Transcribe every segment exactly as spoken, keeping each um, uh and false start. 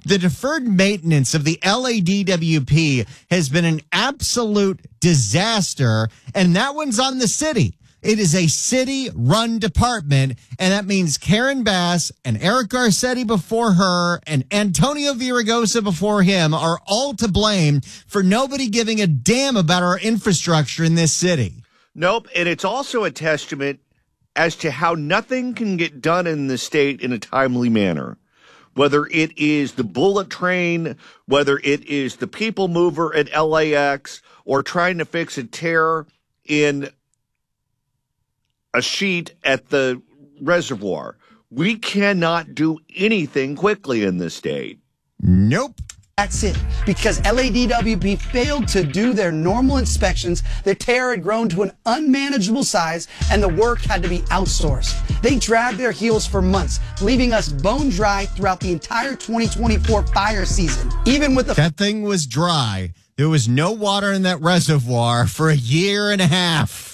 The deferred maintenance of the L A D W P has been an absolute disaster, and that one's on the city. It is a city-run department, and that means Karen Bass and Eric Garcetti before her and Antonio Villaraigosa before him are all to blame for nobody giving a damn about our infrastructure in this city. Nope, and it's also a testament as to how nothing can get done in the state in a timely manner. Whether it is the bullet train, whether it is the people mover at L A X, or trying to fix a tear in a sheet at the reservoir. We cannot do anything quickly in this state. Nope. That's it. Because L A D W P failed to do their normal inspections, the tear had grown to an unmanageable size, and the work had to be outsourced. They dragged their heels for months, leaving us bone dry throughout the entire twenty twenty-four fire season. Even with the That thing was dry. There was no water in that reservoir for a year and a half.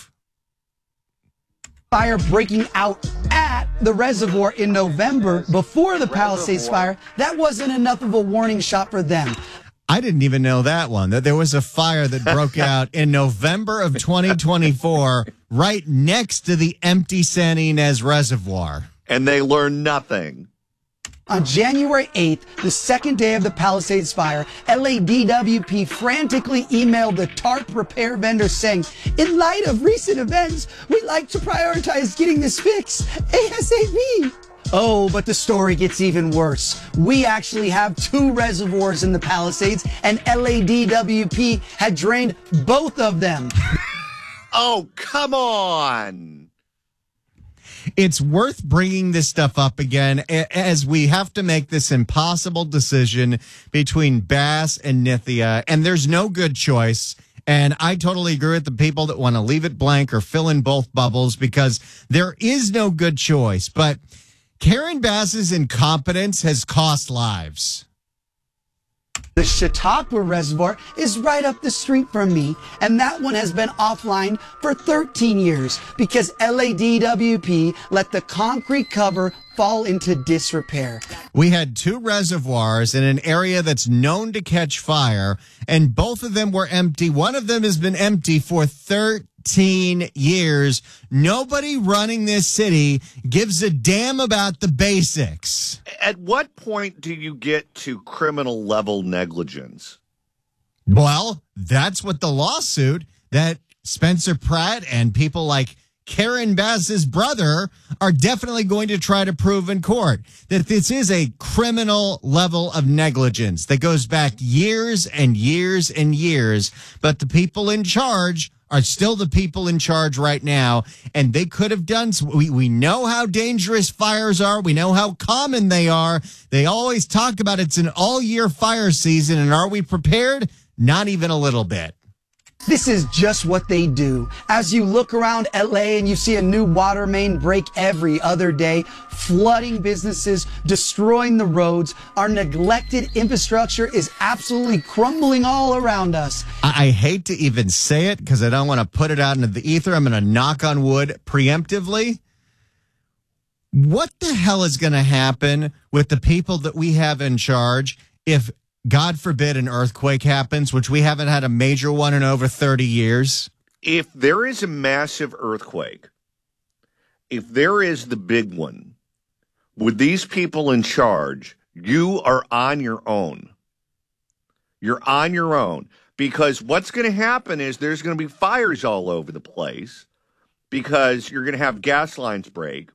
Fire breaking out at the reservoir in November before the Palisades fire, that wasn't enough of a warning shot for them. I didn't even know that one, that there was a fire that broke out in November of twenty twenty-four right next to the empty San Ynez Reservoir. And they learned nothing. On January eighth, the second day of the Palisades fire, L A D W P frantically emailed the tarp repair vendor saying, in light of recent events, we'd like to prioritize getting this fixed ASAP. Oh, but the story gets even worse. We actually have two reservoirs in the Palisades, and L A D W P had drained both of them. Oh, come on. It's worth bringing this stuff up again as we have to make this impossible decision between Bass and Nithya, and there's no good choice. And I totally agree with the people that want to leave it blank or fill in both bubbles because there is no good choice. But Karen Bass's incompetence has cost lives. The Chautauqua Reservoir is right up the street from me, and that one has been offline for thirteen years because L A D W P let the concrete cover fall into disrepair. We had two reservoirs in an area that's known to catch fire, and both of them were empty. One of them has been empty for thirteen years. Nobody running this city gives a damn about the basics. At what point do you get to criminal level negligence? Well, that's what the lawsuit that Spencer Pratt and people like Karen Bass's brother are definitely going to try to prove in court, that this is a criminal level of negligence that goes back years and years and years. But the people in charge are still the people in charge right now, and they could have done so. We, we know how dangerous fires are. We know how common they are. They always talk about it's an all-year fire season, and are we prepared? Not even a little bit. This is just what they do. As you look around L A and you see a new water main break every other day, flooding businesses, destroying the roads, our neglected infrastructure is absolutely crumbling all around us. I, I hate to even say it because I don't want to put it out into the ether. I'm going to knock on wood preemptively. What the hell is going to happen with the people that we have in charge if, God forbid, an earthquake happens, which we haven't had a major one in over thirty years? If there is a massive earthquake, if there is the big one, with these people in charge, you are on your own. You're on your own. Because what's going to happen is there's going to be fires all over the place because you're going to have gas lines break.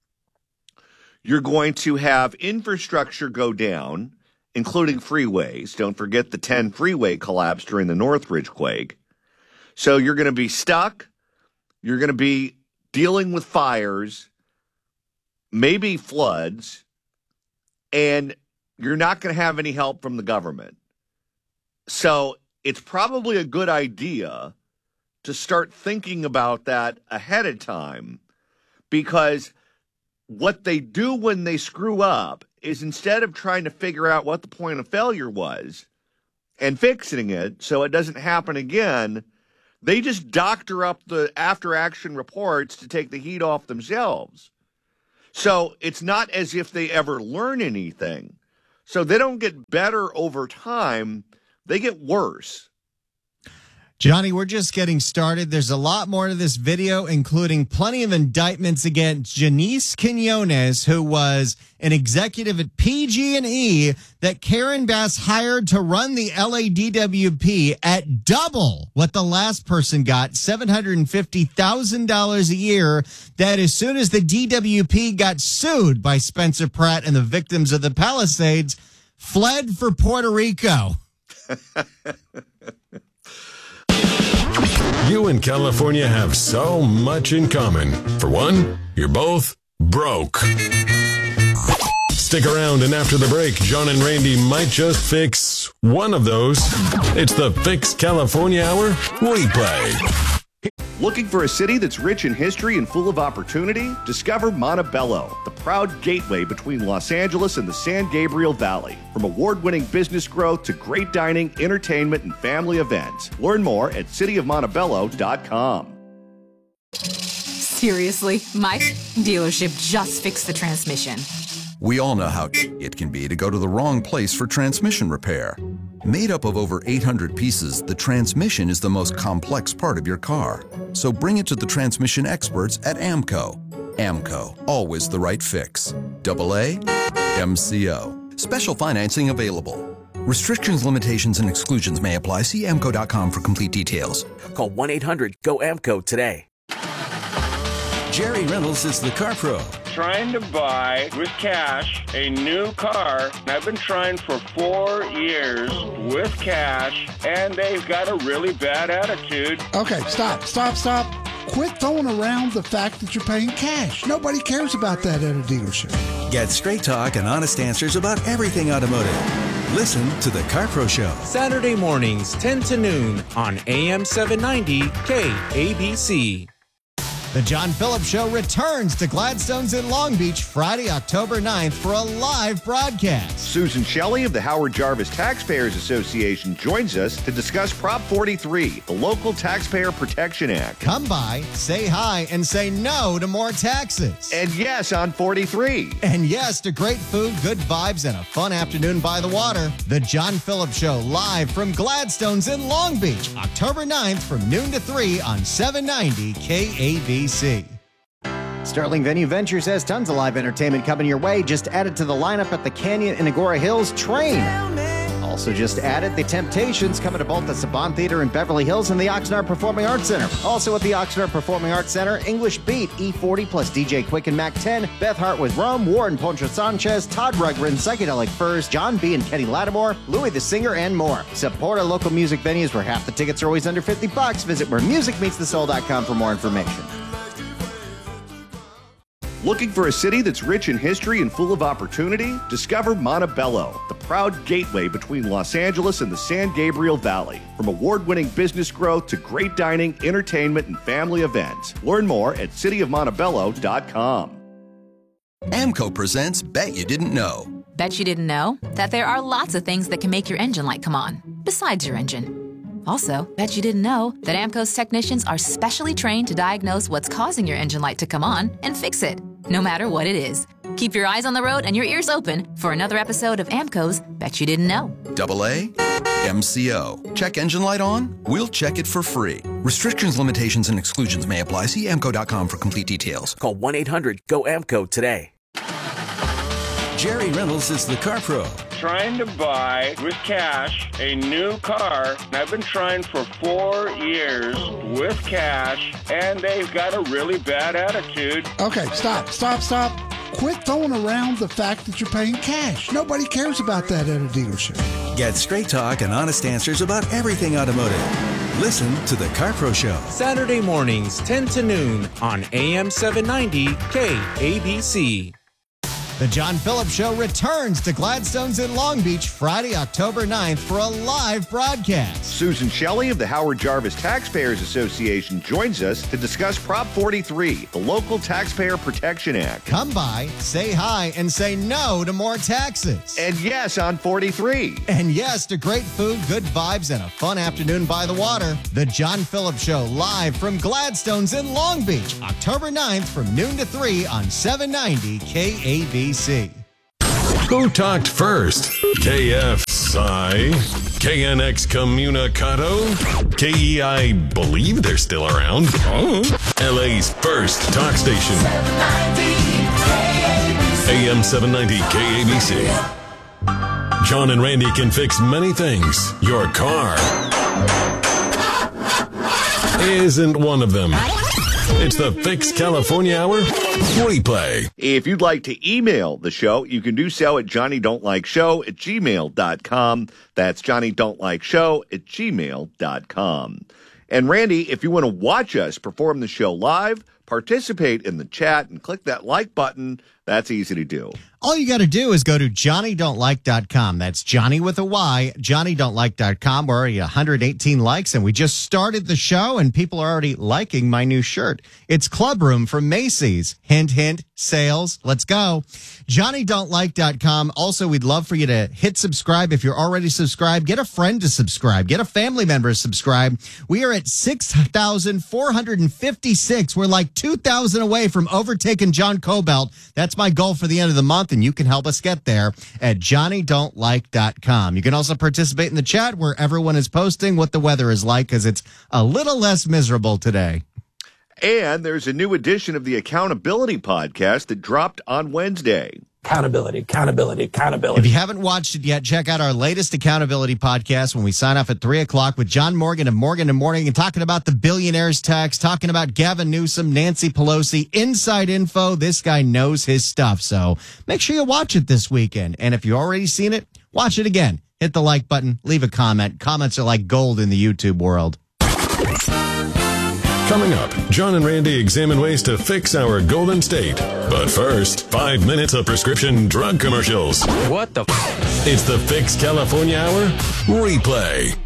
You're going to have infrastructure go down, including freeways. Don't forget the ten freeway collapse during the Northridge quake. So you're going to be stuck. You're going to be dealing with fires, maybe floods, and you're not going to have any help from the government. So it's probably a good idea to start thinking about that ahead of time, because what they do when they screw up is instead of trying to figure out what the point of failure was and fixing it so it doesn't happen again, they just doctor up the after-action reports to take the heat off themselves. So it's not as if they ever learn anything. So they don't get better over time, they get worse. Johnny, we're just getting started. There's a lot more to this video, including plenty of indictments against Janice Quinones, who was an executive at P G and E that Karen Bass hired to run the L A D W P at double what the last person got, seven hundred fifty thousand dollars a year. That as soon as the D W P got sued by Spencer Pratt and the victims of the Palisades, fled for Puerto Rico. You and California have so much in common. For one, you're both broke. Stick around, and after the break, John and Randy might just fix one of those. It's the Fix California Hour replay. Looking for a city that's rich in history and full of opportunity? Discover Montebello, the proud gateway between Los Angeles and the San Gabriel Valley. From award-winning business growth to great dining, entertainment, and family events. Learn more at city of montebello dot com. Seriously, my dealership just fixed the transmission. We all know how it can be to go to the wrong place for transmission repair. Made up of over eight hundred pieces, the transmission is the most complex part of your car. So bring it to the transmission experts at AMCO. AMCO, always the right fix. Double A, M C O. Special financing available. Restrictions, limitations, and exclusions may apply. See amco dot com for complete details. Call one eight hundred go AMCO today. Jerry Reynolds is the car pro. Trying to buy with cash a new car. I've been trying for four years with cash, and they've got a really bad attitude. Okay, stop, stop, stop. Quit throwing around the fact that you're paying cash. Nobody cares about that at a dealership. Get straight talk and honest answers about everything automotive. Listen to the Car Pro Show. Saturday mornings, ten to noon on A M seven ninety K A B C. The John Phillips Show returns to Gladstone's in Long Beach Friday, October ninth for a live broadcast. Susan Shelley of the Howard Jarvis Taxpayers Association joins us to discuss Prop forty-three, the Local Taxpayer Protection Act. Come by, say hi, and say no to more taxes. And yes on forty-three. And yes to great food, good vibes, and a fun afternoon by the water. The John Phillips Show live from Gladstone's in Long Beach, October ninth from noon to three on seven ninety K A B C. Sterling Venue Ventures has tons of live entertainment coming your way. Just added to the lineup at the Canyon in Agora Hills Train. Also just added The Temptations coming to both the Saban Theater in Beverly Hills and the Oxnard Performing Arts Center. Also at the Oxnard Performing Arts Center, English Beat, E forty plus D J Quick and Mac ten, Beth Hart with Rome, Warren Poncho Sanchez, Todd Ruggren, Psychedelic Furs, John B. and Kenny Lattimore, Louis the Singer, and more. Support our local music venues where half the tickets are always under fifty bucks. Visit where music meets the soul dot com for more information. Looking for a city that's rich in history and full of opportunity? Discover Montebello, the proud gateway between Los Angeles and the San Gabriel Valley. From award-winning business growth to great dining, entertainment, and family events. Learn more at city of montebello dot com. AMCO presents Bet You Didn't Know. Bet you didn't know that there are lots of things that can make your engine light come on, besides your engine. Also, bet you didn't know that AMCO's technicians are specially trained to diagnose what's causing your engine light to come on and fix it, no matter what it is. Keep your eyes on the road and your ears open for another episode of AMCO's Bet You Didn't Know. Double A, M C O. Check engine light on? We'll check it for free. Restrictions, limitations, and exclusions may apply. See amco dot com for complete details. Call one eight hundred go AMCO today. Jerry Reynolds is the car pro. Trying to buy with cash a new car. I've been trying for four years with cash, and they've got a really bad attitude. Okay, stop, stop, stop. Quit throwing around the fact that you're paying cash. Nobody cares about that at a dealership. Get straight talk and honest answers about everything automotive. Listen to the Car Pro Show. Saturday mornings, ten to noon on A M seven ninety K A B C. The John Phillips Show returns to Gladstone's in Long Beach Friday, October ninth for a live broadcast. Susan Shelley of the Howard Jarvis Taxpayers Association joins us to discuss Prop forty-three, the Local Taxpayer Protection Act. Come by, say hi, and say no to more taxes. And yes on forty-three. And yes to great food, good vibes, and a fun afternoon by the water. The John Phillips Show live from Gladstone's in Long Beach, October ninth from noon to three on seven ninety K A B C. Who talked first? K F S I? K N X Communicado? K E I believe they're still around. Oh. L A's first talk station. A M seven ninety K A B C. John and Randy can fix many things. Your car isn't one of them. It's the Fix California Hour replay. If you'd like to email the show, you can do so at johnny don't like show at gmail dot com. That's johnny don't like show at gmail dot com. And Randy, if you want to watch us perform the show live, participate in the chat, and click that like button, that's easy to do. All you got to do is go to johnny don't like dot com. That's Johnny with a Y, johnny don't like dot com. We're already one hundred eighteen likes, and we just started the show, and people are already liking my new shirt. It's Club Room from Macy's. Hint, hint, sales. Let's go. johnny don't like dot com. Also, we'd love for you to hit subscribe. If you're already subscribed, get a friend to subscribe. Get a family member to subscribe. We are at six thousand four hundred fifty-six. We're like two thousand away from overtaking John Cobalt. That's my goal for the end of the month, and you can help us get there at johnny don't like dot com. You can also participate in the chat where everyone is posting what the weather is like, because it's a little less miserable today. And there's a new edition of the Accountability Podcast that dropped on Wednesday. Accountability, accountability, accountability. If you haven't watched it yet, check out our latest Accountability Podcast when we sign off at three o'clock with John Morgan of Morgan and Morning, and talking about the billionaire's tax, talking about Gavin Newsom, Nancy Pelosi, inside info. This guy knows his stuff. So make sure you watch it this weekend. And if you've already seen it, watch it again. Hit the like button, leave a comment. Comments are like gold in the YouTube world. Coming up, John and Randy examine ways to fix our Golden State. But first, five minutes of prescription drug commercials. What the f- It's the Fix California Hour replay.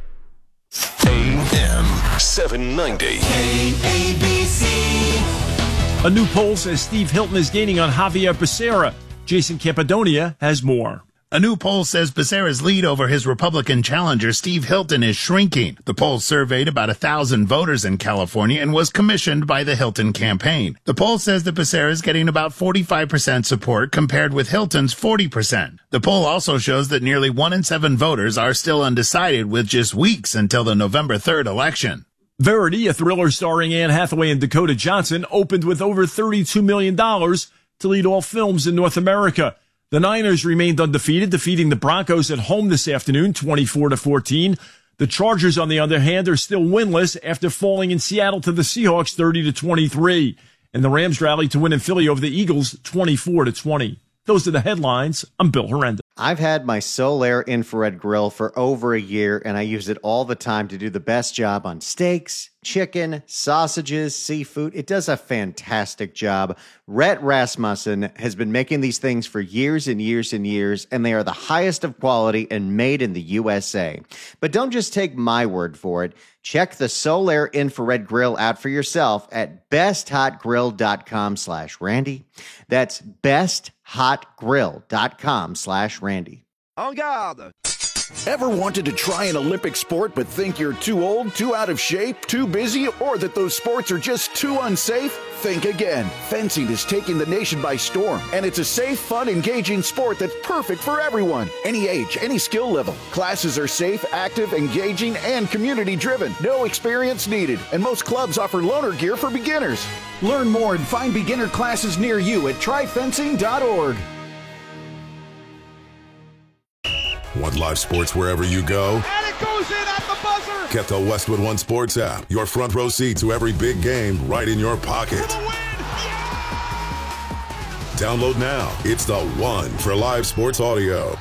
A M seven ninety. K A B C. A new poll says Steve Hilton is gaining on Javier Becerra. Jason Campidonia has more. A new poll says Becerra's lead over his Republican challenger, Steve Hilton, is shrinking. The poll surveyed about a thousand voters in California and was commissioned by the Hilton campaign. The poll says that Becerra is getting about forty-five percent support compared with Hilton's forty percent. The poll also shows that nearly one in seven voters are still undecided, with just weeks until the November third election. Verity, a thriller starring Anne Hathaway and Dakota Johnson, opened with over thirty-two million dollars to lead all films in North America. The Niners remained undefeated, defeating the Broncos at home this afternoon, twenty-four to fourteen. The Chargers, on the other hand, are still winless after falling in Seattle to the Seahawks thirty to twenty-three. And the Rams rallied to win in Philly over the Eagles twenty-four to twenty. Those are the headlines. I'm Bill Horrendous. I've had my Solaire infrared grill for over a year, and I use it all the time to do the best job on steaks, chicken, sausages, seafood. It does a fantastic job. Rhett Rasmussen has been making these things for years and years and years, and they are the highest of quality and made in the U S A. But don't just take my word for it. Check the Solaire infrared grill out for yourself at besthotgrill.com slash Randy. That's besthotgrill.com slash Randy. En garde! Ever wanted to try an Olympic sport but think you're too old, too out of shape, too busy, or that those sports are just too unsafe? Think again. Fencing is taking the nation by storm, and it's a safe, fun, engaging sport that's perfect for everyone. Any age, any skill level. Classes are safe, active, engaging, and community-driven. No experience needed, and most clubs offer loaner gear for beginners. Learn more and find beginner classes near you at try fencing dot org. Want live sports wherever you go? And it goes in at the buzzer! Get the Westwood One Sports app. Your front row seat to every big game right in your pocket. Download now. It's the one for live sports audio.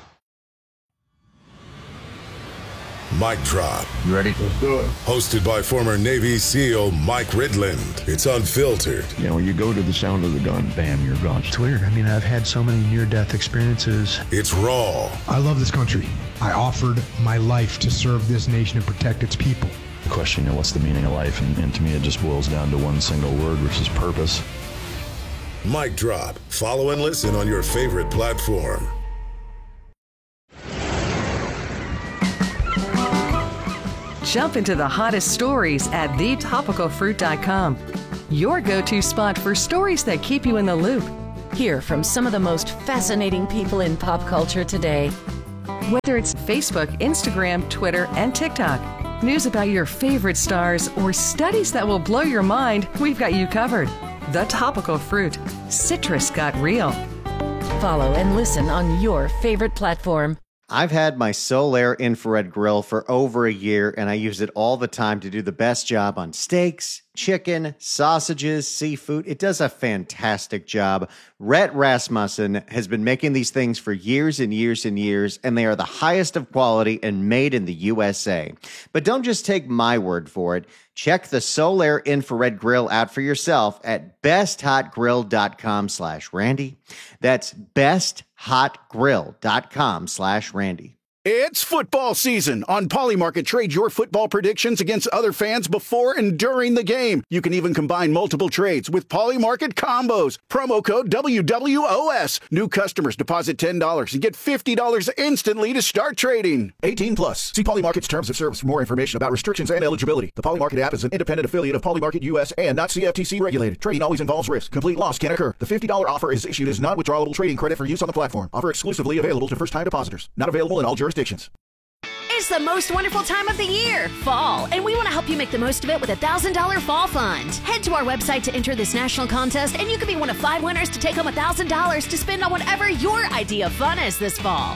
Mic Drop. You ready? Let's do it. Hosted by former Navy SEAL Mike Ridland. It's unfiltered. You know, when you go to the sound of the gun, bam, you're gone. It's weird. I mean, I've had so many near-death experiences. It's raw. I love this country. I offered my life to serve this nation and protect its people. The question, you know, what's the meaning of life? And, and to me, it just boils down to one single word, which is purpose. Mic Drop. Follow and listen on your favorite platform. Jump into the hottest stories at the topical fruit dot com. Your go-to spot for stories that keep you in the loop. Hear from some of the most fascinating people in pop culture today. Whether it's Facebook, Instagram, Twitter, and TikTok, news about your favorite stars, or studies that will blow your mind, we've got you covered. The Topical Fruit. Citrus got real. Follow and listen on your favorite platform. I've had my Solaire infrared grill for over a year, and I use it all the time to do the best job on steaks, chicken, sausages, seafood. It does a fantastic job. Rhett Rasmussen has been making these things for years and years and years, and they are the highest of quality and made in the U S A. But don't just take my word for it. Check the Solaire infrared grill out for yourself at besthotgrill.com slash Randy. That's besthotgrill.com slash Randy. It's football season. On Polymarket, trade your football predictions against other fans before and during the game. You can even combine multiple trades with Polymarket combos. Promo code W W O S. New customers deposit ten dollars and get fifty dollars instantly to start trading. eighteen plus. See Polymarket's terms of service for more information about restrictions and eligibility. The Polymarket app is an independent affiliate of Polymarket U S and not C F T C regulated. Trading always involves risk. Complete loss can occur. The fifty dollars offer is issued as non-withdrawable trading credit for use on the platform. Offer exclusively available to first-time depositors. Not available in all jurisdictions. It's the most wonderful time of the year, fall, and we want to help you make the most of it with a one thousand dollars Fall Fund. Head to our website to enter this national contest, and you could be one of five winners to take home one thousand dollars to spend on whatever your idea of fun is this fall.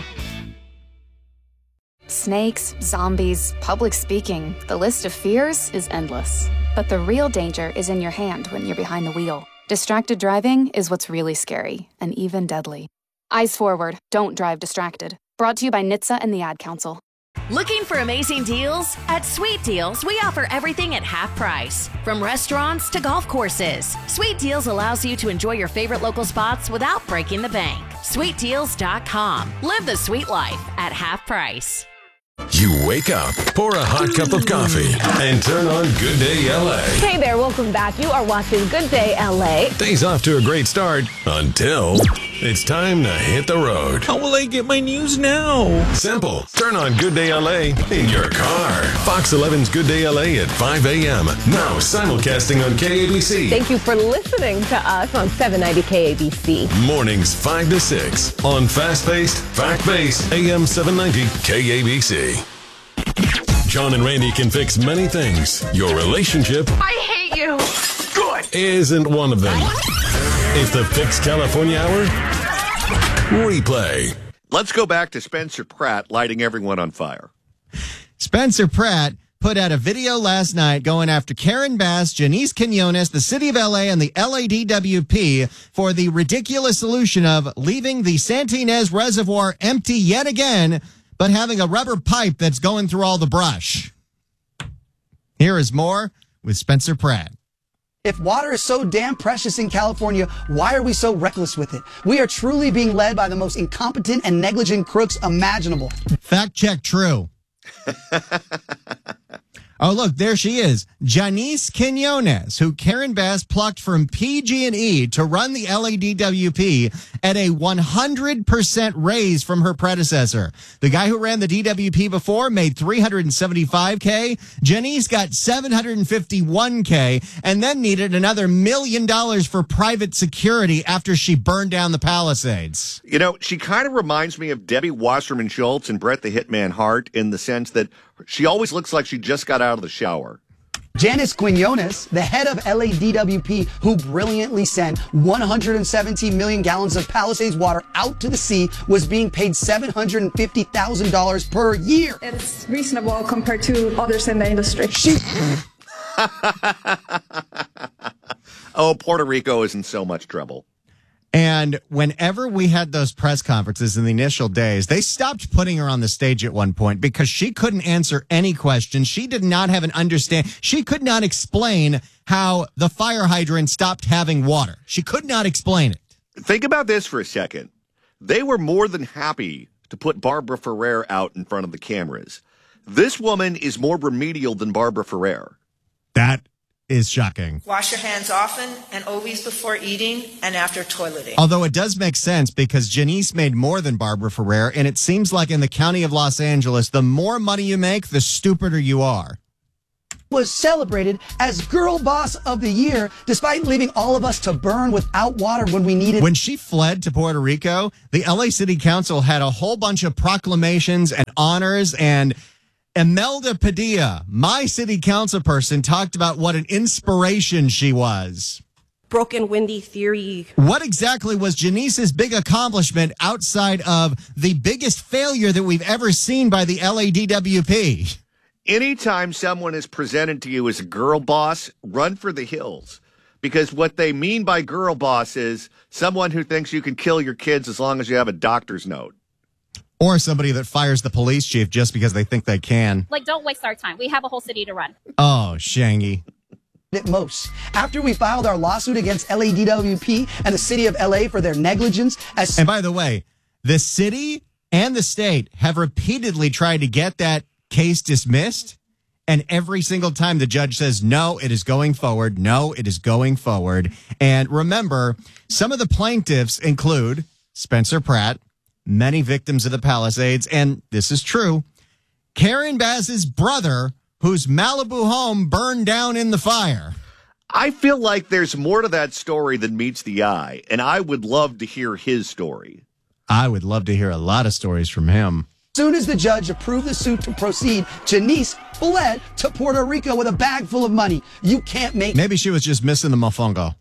Snakes, zombies, public speaking. The list of fears is endless. But the real danger is in your hand when you're behind the wheel. Distracted driving is what's really scary and even deadly. Eyes forward, don't drive distracted. Brought to you by N H T S A and the Ad Council. Looking for amazing deals? At Sweet Deals, we offer everything at half price. From restaurants to golf courses, Sweet Deals allows you to enjoy your favorite local spots without breaking the bank. sweet deals dot com. Live the sweet life at half price. You wake up, pour a hot cup of coffee, and turn on Good Day L A. Hey there, welcome back. You are watching Good Day L A. Day's off to a great start until it's time to hit the road. How will I get my news now? Simple. Turn on Good Day L A in your car. Fox eleven's Good Day L A at five a.m. Now simulcasting on K A B C. Thank you for listening to us on seven ninety K A B C. Mornings five to six on fast-paced, fact-based A M seven ninety K A B C. John and Randy can fix many things. Your relationship I hate you. Good. Isn't one of them. It's the Fix California Hour replay. Let's go back to Spencer Pratt lighting everyone on fire. Spencer Pratt put out a video last night going after Karen Bass, Janice Quinones, the city of L A, and the L A D W P for the ridiculous solution of leaving the Santa Ynez Reservoir empty yet again, but having a rubber pipe that's going through all the brush. Here is more with Spencer Pratt. If water is so damn precious in California, why are we so reckless with it? We are truly being led by the most incompetent and negligent crooks imaginable. Fact check true. Oh, look, there she is. Janice Quinones, who Karen Bass plucked from P G and E to run the L A D W P at a one hundred percent raise from her predecessor. The guy who ran the D W P before made three hundred seventy-five K. Janice got seven hundred fifty-one K and then needed another million dollars for private security after she burned down the Palisades. You know, she kind of reminds me of Debbie Wasserman Schultz and Bret the Hitman Hart in the sense that she always looks like she just got out of the shower. Janice Quinones, the head of L A D W P, who brilliantly sent one hundred seventeen million gallons of Palisades water out to the sea, was being paid seven hundred fifty thousand dollars per year. It's reasonable compared to others in the industry. She... Oh, Puerto Rico is in so much trouble. And whenever we had those press conferences in the initial days, they stopped putting her on the stage at one point because she couldn't answer any questions. She did not have an understand. She could not explain how the fire hydrant stopped having water. She could not explain it. Think about this for a second. They were more than happy to put Barbara Ferrer out in front of the cameras. This woman is more remedial than Barbara Ferrer. That is shocking. Wash your hands often and always before eating and after toileting. Although it does make sense because Janice made more than Barbara Ferrer, and it seems like in the county of Los Angeles, the more money you make, the stupider you are. was celebrated as Girl Boss of the Year, despite leaving all of us to burn without water when we needed. When she fled to Puerto Rico, the L A City Council had a whole bunch of proclamations and honors, and Imelda Padilla, my city council person, talked about what an inspiration she was. Broken windy theory. What exactly was Janice's big accomplishment outside of the biggest failure that we've ever seen by the L A D W P? Anytime someone is presented to you as a girl boss, run for the hills. Because what they mean by girl boss is someone who thinks you can kill your kids as long as you have a doctor's note. Or somebody that fires the police chief just because they think they can. Like, don't waste our time. We have a whole city to run. Oh, Shangy. At most. After we filed our lawsuit against L A D W P and the city of L A for their negligence as... And by the way, the city and the state have repeatedly tried to get that case dismissed, and every single time the judge says, no, it is going forward. No, it is going forward. And remember, some of the plaintiffs include Spencer Pratt, many victims of the Palisades, and this is true, Karen Bass's brother, whose Malibu home burned down in the fire. I feel like there's more to that story than meets the eye, and I would love to hear his story. I would love to hear a lot of stories from him. As soon as the judge approved the suit to proceed, Janice fled to Puerto Rico with a bag full of money. You can't make... Maybe she was just missing the mofongo.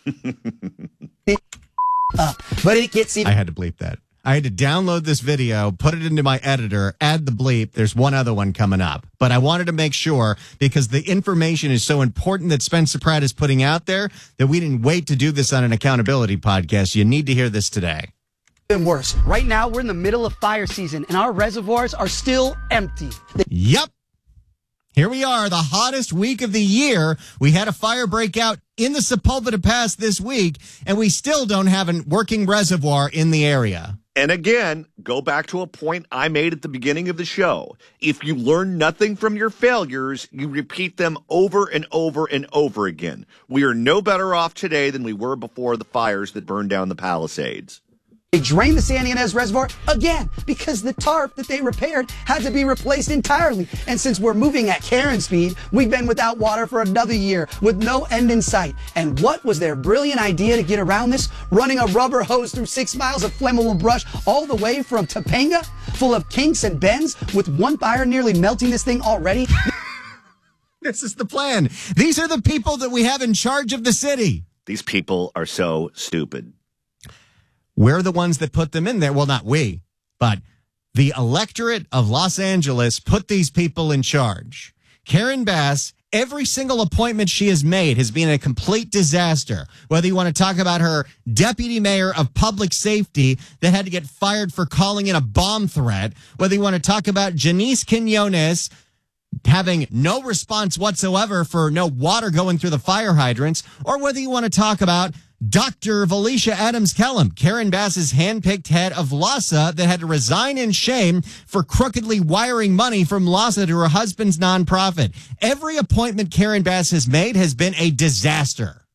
up, but it gets even... I had to bleep that. I had to download this video, put it into my editor, add the bleep. There's one other one coming up. But I wanted to make sure, because the information is so important that Spencer Pratt is putting out there, that we didn't wait to do this on an accountability podcast. You need to hear this today. Even worse. Right now, we're in the middle of fire season, and our reservoirs are still empty. Yep. Here we are, the hottest week of the year. We had a fire break out in the Sepulveda Pass this week, and we still don't have a working reservoir in the area. And again, go back to a point I made at the beginning of the show. If you learn nothing from your failures, you repeat them over and over and over again. We are no better off today than we were before the fires that burned down the Palisades. They drained the San Ynez Reservoir again because the tarp that they repaired had to be replaced entirely. And since we're moving at Karen speed, we've been without water for another year with no end in sight. And what was their brilliant idea to get around this? Running a rubber hose through six miles of flammable brush all the way from Topanga, full of kinks and bends, with one fire nearly melting this thing already. This is the plan. These are the people that we have in charge of the city. These people are so stupid. We're the ones that put them in there. Well, not we, but the electorate of Los Angeles put these people in charge. Karen Bass, every single appointment she has made has been a complete disaster. Whether you want to talk about her deputy mayor of public safety that had to get fired for calling in a bomb threat, whether you want to talk about Janice Quinones having no response whatsoever for no water going through the fire hydrants, or whether you want to talk about Doctor Valicia Adams-Kellum, Karen Bass's handpicked head of LAHSA that had to resign in shame for crookedly wiring money from LAHSA to her husband's nonprofit. Every appointment Karen Bass has made has been a disaster.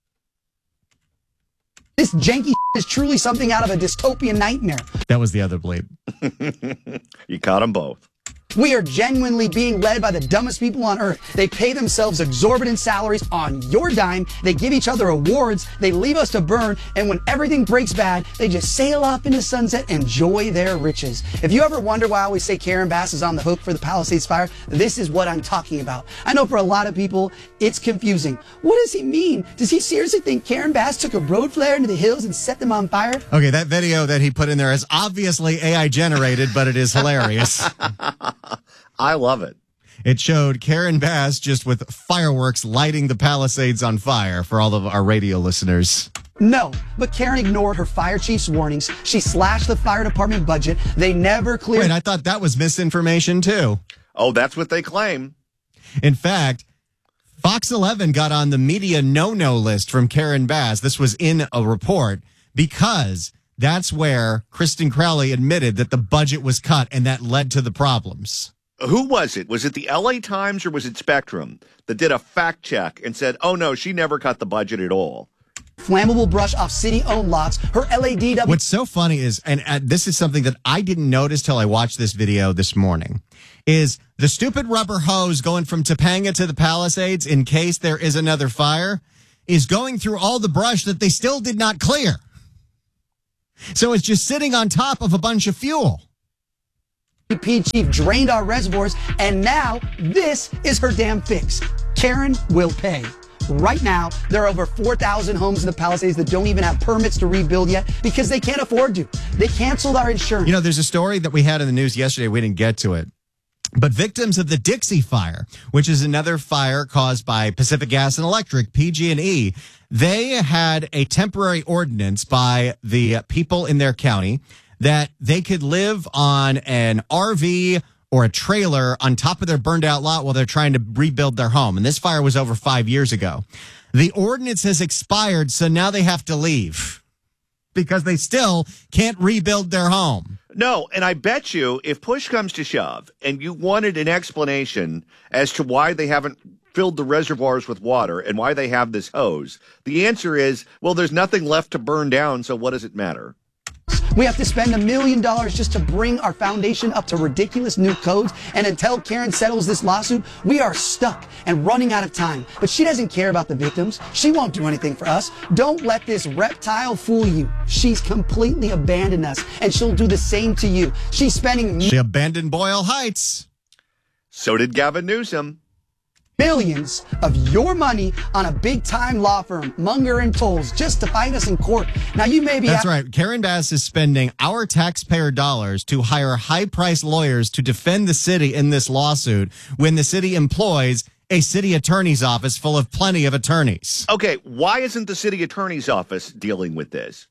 This janky is truly something out of a dystopian nightmare. That was the other bleep. You caught them both. We are genuinely being led by the dumbest people on earth. They pay themselves exorbitant salaries on your dime. They give each other awards. They leave us to burn. And when everything breaks bad, they just sail off into sunset and enjoy their riches. If you ever wonder why I always say Karen Bass is on the hook for the Palisades fire, this is what I'm talking about. I know for a lot of people, it's confusing. What does he mean? Does he seriously think Karen Bass took a road flare into the hills and set them on fire? Okay, that video that he put in there is obviously A I generated, but it is hilarious. I love it. It showed Karen Bass just with fireworks lighting the Palisades on fire for all of our radio listeners. No, but Karen ignored her fire chief's warnings. She slashed the fire department budget. They never cleared... Wait, I thought that was misinformation too. Oh, that's what they claim. In fact, Fox eleven got on the media no-no list from Karen Bass. This was in a report because that's where Kristen Crowley admitted that the budget was cut and that led to the problems. Who was it? Was it the L A Times or was it Spectrum that did a fact check and said, oh, no, she never cut the budget at all? flammable brush off city-owned lots. Her L A D W. What's so funny is, and uh, this is something that I didn't notice till I watched this video this morning, is the stupid rubber hose going from Topanga to the Palisades in case there is another fire is going through all the brush that they still did not clear. So it's just sitting on top of a bunch of fuel. P chief drained our reservoirs, and now this is her damn fix. Karen will pay. Right now, there are over four thousand homes in the Palisades that don't even have permits to rebuild yet because they can't afford to. They canceled our insurance. You know, there's a story that we had in the news yesterday. We didn't get to it. But victims of the Dixie Fire, which is another fire caused by Pacific Gas and Electric, P G and E, they had a temporary ordinance by the people in their county that they could live on an R V or a trailer on top of their burned out lot while they're trying to rebuild their home. And this fire was over five years ago. The ordinance has expired, so now they have to leave because they still can't rebuild their home. No, and I bet you if push comes to shove and you wanted an explanation as to why they haven't filled the reservoirs with water and why they have this hose, the answer is, well, there's nothing left to burn down, so what does it matter? We have to spend a million dollars just to bring our foundation up to ridiculous new codes. And until Karen settles this lawsuit, we are stuck and running out of time. But she doesn't care about the victims. She won't do anything for us. Don't let this reptile fool you. She's completely abandoned us, and she'll do the same to you. She's spending... She abandoned Boyle Heights. So did Gavin Newsom. Millions of your money on a big-time law firm, Munger and Tolles, just to fight us in court. Now, you may be... That's right. Karen Bass is spending our taxpayer dollars to hire high-priced lawyers to defend the city in this lawsuit when the city employs a city attorney's office full of plenty of attorneys. Okay, why isn't the city attorney's office dealing with this?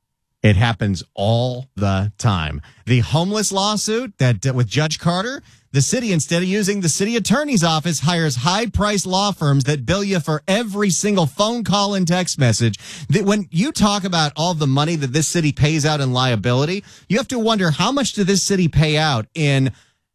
It happens all the time. The homeless lawsuit that uh, with Judge Carter, the city, instead of using the city attorney's office, hires high-priced law firms that bill you for every single phone call and text message. That when you talk about all the money that this city pays out in liability, you have to wonder how much did this city pay out in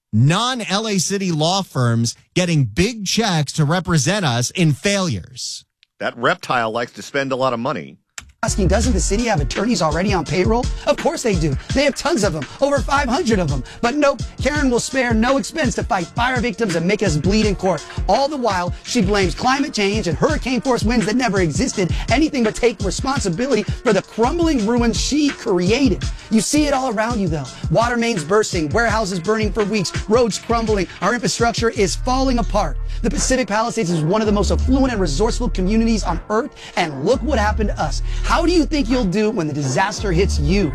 non-L A City law firms getting big checks to represent us in failures. That reptile likes to spend a lot of money. Asking, doesn't the city have attorneys already on payroll? Of course they do. They have tons of them, over five hundred of them. But nope, Karen will spare no expense to fight fire victims and make us bleed in court. All the while, she blames climate change and hurricane force winds that never existed, anything but take responsibility for the crumbling ruins she created. You see it all around you, though. Water mains bursting, warehouses burning for weeks, roads crumbling. Our infrastructure is falling apart. The Pacific Palisades is one of the most affluent and resourceful communities on Earth, and look what happened to us. How do you think you'll do when the disaster hits you?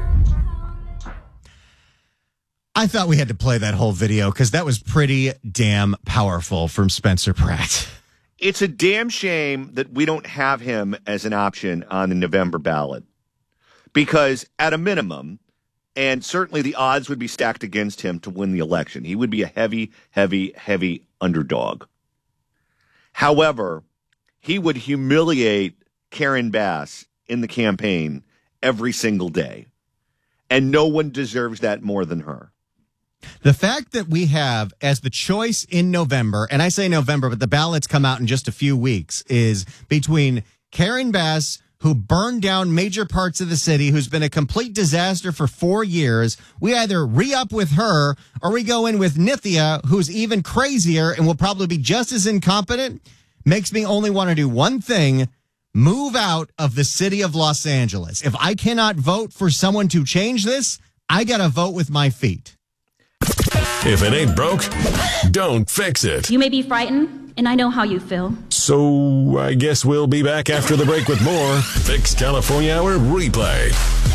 I thought we had to play that whole video because that was pretty damn powerful from Spencer Pratt. It's a damn shame that we don't have him as an option on the November ballot. Because at a minimum, and certainly the odds would be stacked against him to win the election, he would be a heavy, heavy, heavy underdog. However, he would humiliate Karen Bass in the campaign every single day. And no one deserves that more than her. The fact that we have as the choice in November, and I say November, but the ballots come out in just a few weeks, is between Karen Bass, who burned down major parts of the city, who's been a complete disaster for four years. We either re-up with her or we go in with Nithya, who's even crazier and will probably be just as incompetent. Makes me only want to do one thing: move out of the city of Los Angeles. If I cannot vote for someone to change this, I got to vote with my feet. If it ain't broke, don't fix it. You may be frightened, and I know how you feel. So I guess we'll be back after the break with more Fix California Hour replay.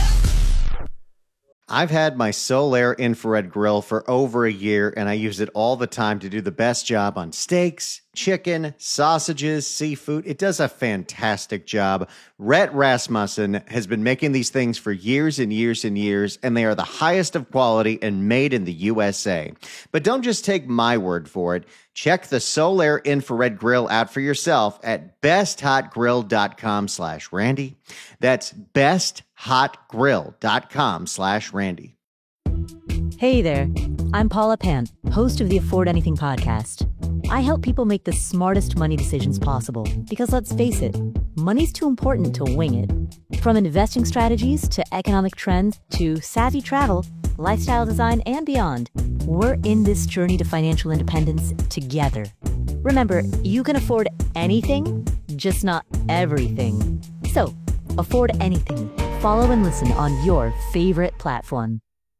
I've had my Solaire infrared grill for over a year, and I use it all the time to do the best job on steaks, chicken, sausages, seafood. It does a fantastic job. Rhett Rasmussen has been making these things for years and years and years, and they are the highest of quality and made in the U S A. But don't just take my word for it. Check the Solaire infrared grill out for yourself at besthotgrill.com slash Randy. That's besthotgrill.com slash Randy. Hey there, I'm Paula Pant, host of the Afford Anything podcast. I help people make the smartest money decisions possible because, let's face it, money's too important to wing it. From investing strategies to economic trends to savvy travel, lifestyle design, and beyond, we're in this journey to financial independence together. Remember, you can afford anything, just not everything. So, afford anything. Follow and listen on your favorite platform.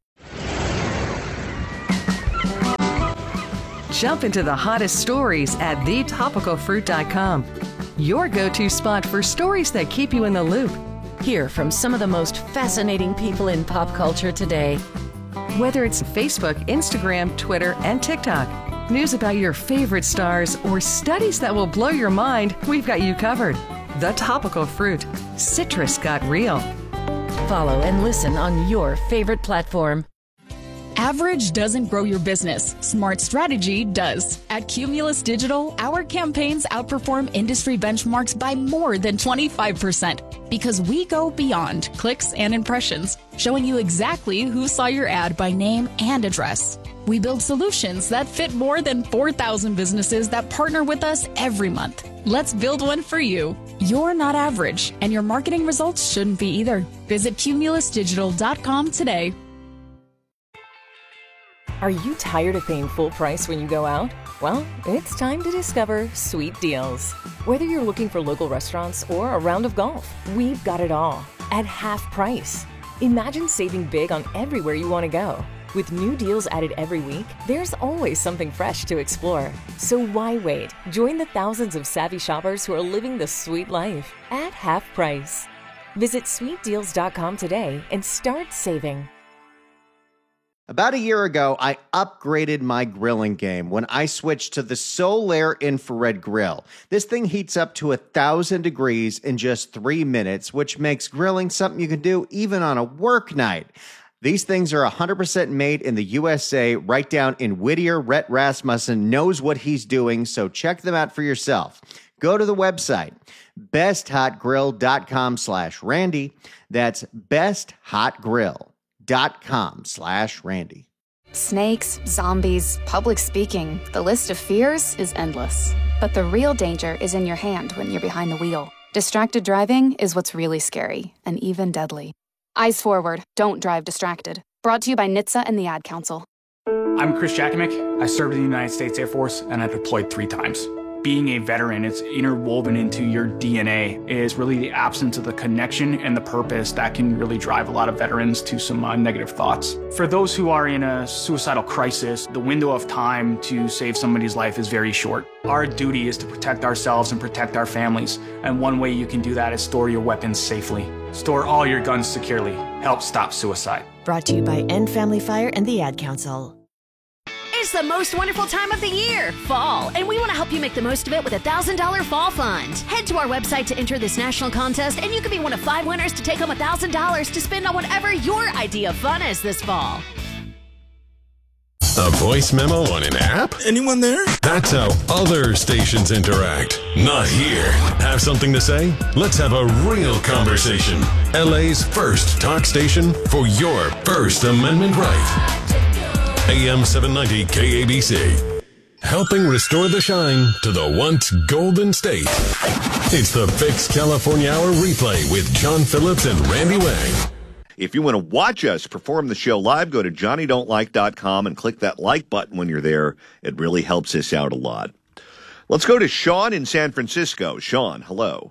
Jump into the hottest stories at the topical fruit dot com. Your go-to spot for stories that keep you in the loop. Hear from some of the most fascinating people in pop culture today. Whether it's Facebook, Instagram, Twitter, and TikTok, news about your favorite stars, or studies that will blow your mind, we've got you covered. The Topical Fruit. Citrus got real. Follow and listen on your favorite platform. Average doesn't grow your business. Smart strategy does. At Cumulus Digital, our campaigns outperform industry benchmarks by more than twenty-five percent because we go beyond clicks and impressions, showing you exactly who saw your ad by name and address. We build solutions that fit more than four thousand businesses that partner with us every month. Let's build one for you. You're not average, and your marketing results shouldn't be either. Visit cumulus digital dot com today. Are you tired of paying full price when you go out? Well, it's time to discover Sweet Deals. Whether you're looking for local restaurants or a round of golf, we've got it all at half price. Imagine saving big on everywhere you want to go. With new deals added every week, there's always something fresh to explore. So why wait? Join the thousands of savvy shoppers who are living the sweet life at half price. Visit sweet deals dot com today and start saving. About a year ago, I upgraded my grilling game when I switched to the Solaire infrared grill. This thing heats up to a thousand degrees in just three minutes, which makes grilling something you can do even on a work night. These things are one hundred percent made in the U S A, right down in Whittier. Rhett Rasmussen knows what he's doing, so check them out for yourself. Go to the website, best hot grill dot com slash Randy. That's best hot grill dot com slash Randy. Snakes, zombies, public speaking. The list of fears is endless. But the real danger is in your hand when you're behind the wheel. Distracted driving is what's really scary and even deadly. Eyes forward. Don't drive distracted. Brought to you by N H T S A and the Ad Council. I'm Chris Jakimick. I served in the United States Air Force and I deployed three times. Being a veteran, it's interwoven into your D N A, is really the absence of the connection and the purpose that can really drive a lot of veterans to some uh, negative thoughts. For those who are in a suicidal crisis, the window of time to save somebody's life is very short. Our duty is to protect ourselves and protect our families, and one way you can do that is store your weapons safely. Store all your guns securely. Help stop suicide. Brought to you by End Family Fire and the Ad Council. It's the most wonderful time of the year, fall, and we want to help you make the most of it with a one thousand dollars Fall Fund. Head to our website to enter this national contest, and you can be one of five winners to take home one thousand dollars to spend on whatever your idea of fun is this fall. A voice memo on an app? Anyone there? That's how other stations interact. Not here. Have something to say? Let's have a real conversation. L A's first talk station for your First Amendment right. A M seven ninety K A B C. Helping restore the shine to the once golden state. It's the Fix California Hour replay with John Phillips and Randy Wang. If you want to watch us perform the show live, go to johnny don't like dot com and click that like button when you're there. It really helps us out a lot. Let's go to Sean in San Francisco. Sean, hello.